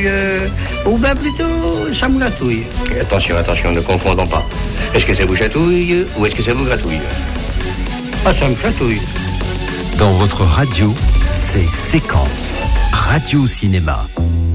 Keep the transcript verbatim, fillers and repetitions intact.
euh, ou bien plutôt ça me gratouille. Attention, attention, ne confondons pas. Est-ce que ça vous chatouille ou est-ce que ça vous gratouille? Ah, ça me chatouille. Dans votre radio, c'est Séquence Radio Cinéma.